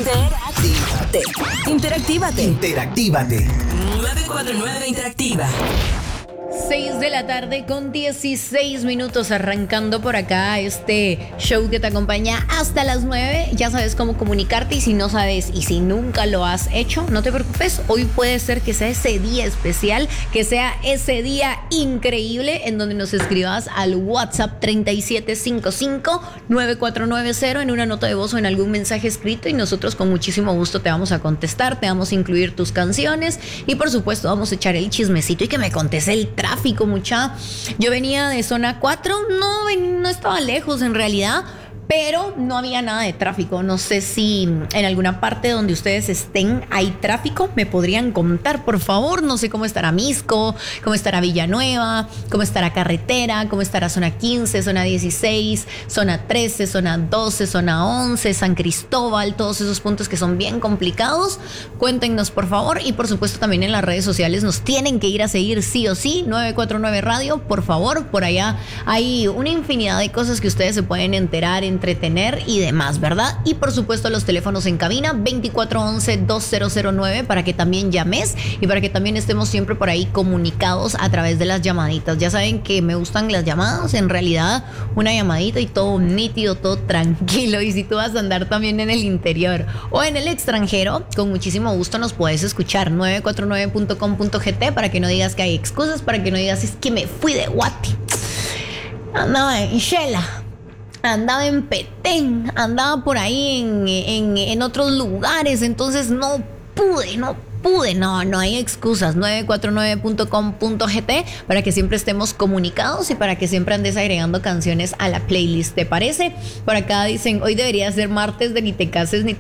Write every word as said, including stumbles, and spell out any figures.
Interactívate. Interactívate. Interactívate. nueve cuatro nueve Interactiva. seis de la tarde con dieciséis minutos, arrancando por acá este show que te acompaña hasta las nueve. Ya sabes cómo comunicarte, y si no sabes y si nunca lo has hecho, no te preocupes. Hoy puede ser que sea ese día especial, que sea ese día increíble en donde nos escribas al WhatsApp treinta y siete cincuenta y cinco, nueve cuatro nueve cero en una nota de voz o en algún mensaje escrito, y nosotros con muchísimo gusto te vamos a contestar, te vamos a incluir tus canciones y por supuesto vamos a echar el chismecito y que me contes el tráfico, mucha. Yo venía de zona cuatro, no, no estaba lejos en realidad, pero no había nada de tráfico. No sé si en alguna parte donde ustedes estén hay tráfico. Me podrían contar, por favor. No sé cómo estará Misco, cómo estará Villanueva, cómo estará Carretera, cómo estará zona quince, zona dieciséis, zona trece, zona doce, zona once, San Cristóbal, todos esos puntos que son bien complicados. Cuéntenos, por favor. Y por supuesto también en las redes sociales nos tienen que ir a seguir sí o sí, nueve cuatro nueve Radio, por favor. Por allá hay una infinidad de cosas que ustedes se pueden enterar, entretener y demás, ¿verdad? Y por supuesto los teléfonos en cabina veinticuatro once dos mil nueve para que también llames y para que también estemos siempre por ahí comunicados a través de las llamaditas. Ya saben que me gustan las llamadas, en realidad una llamadita y todo nítido, todo tranquilo. Y si tú vas a andar también en el interior o en el extranjero, con muchísimo gusto nos puedes escuchar nueve cuatro nueve punto com punto gt para que no digas que hay excusas, para que no digas es que me fui de Guate, andaba en Shela, andaba en Petén, andaba por ahí en, en, en otros lugares, entonces no pude, no pude, no, no hay excusas. nueve cuatro nueve punto com punto gt para que siempre estemos comunicados y para que siempre andes agregando canciones a la playlist, ¿te parece? Por acá dicen, hoy debería ser martes de ni te cases ni